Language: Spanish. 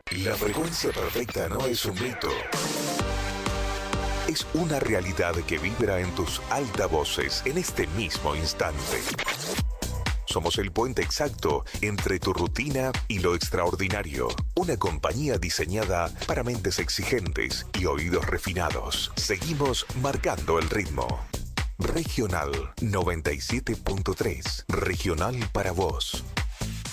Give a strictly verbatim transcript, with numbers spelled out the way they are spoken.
La frecuencia perfecta no es un mito. Es una realidad que vibra en tus altavoces en este mismo instante. Somos el puente exacto entre tu rutina y lo extraordinario. Una compañía diseñada para mentes exigentes y oídos refinados. Seguimos marcando el ritmo. Regional noventa y siete punto tres. Regional para vos.